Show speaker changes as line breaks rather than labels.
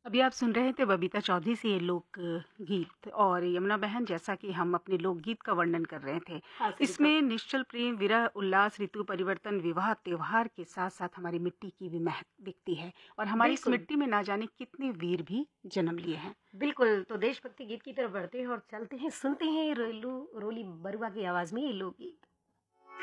अभी आप सुन रहे थे बबीता चौधरी से ये लोक गीत और यमुना बहन, जैसा कि हम अपने लोकगीत का वर्णन कर रहे थे।
हाँ, सरिता।
इसमें निश्चल प्रेम, विरह, उल्लास, ऋतु परिवर्तन, विवाह, त्योहार के साथ-साथ हमारी मिट्टी की भी महक दिखती है और हमारी इस
बिल्कुल,
मिट्टी में ना जाने कितने वीर भी जन्म लिए हैं।
बिल्कुल। तो देशभक्ति गीत की तरफ बढ़ते हैं और चलते हैं, सुनते हैं रोलू रोली बरुआ की आवाज़ में ये लोकगीत।